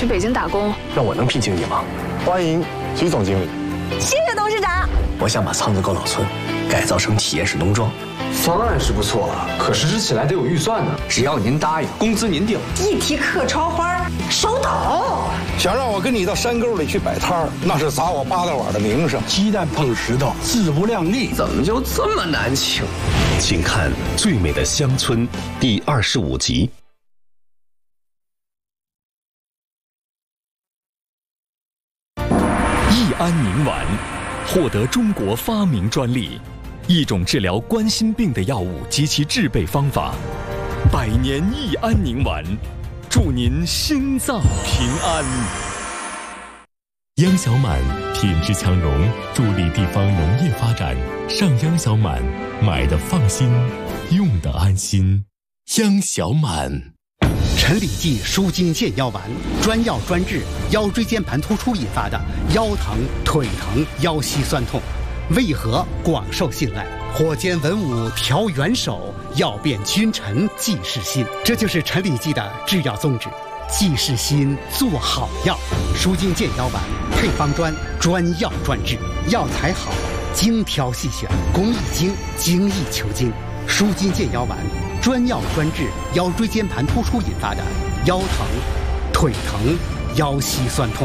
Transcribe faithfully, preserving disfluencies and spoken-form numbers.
去北京打工。 那我能聘请你吗？ 欢迎徐总经理。 谢谢董事长。 我想把苍子沟老村改造成体验式农庄。 方案是不错，可实施起来得有预算呢。 只要您答应，工资您定。 一提客超花，手抖。 想让我跟你到山沟里去摆摊儿，那是砸我八大碗的名声。鸡蛋碰石头，自不量力。 怎么就这么难请？ 请看《最美的乡村》第二十五集。益安宁丸获得中国发明专利，一种治疗冠心病的药物及其制备方法。百年益安宁丸，祝您心脏平安。央小满品质强融，助力地方农业发展。上央小满，买的放心，用的安心。央小满。 陈李济舒筋健腰丸，专药专治腰椎间盘突出引发的腰疼、腿疼、腰膝酸痛，为何广受信赖？火尖文武调元首，药变君臣济世心。这就是陈李济的制药宗旨，济世心，做好药。舒筋健腰丸配方专，专药专治，药材好，精挑细选，工艺精，精益求精。舒筋健腰丸，专药专治腰椎间盘突出引发的腰疼、腿疼、腰膝酸痛。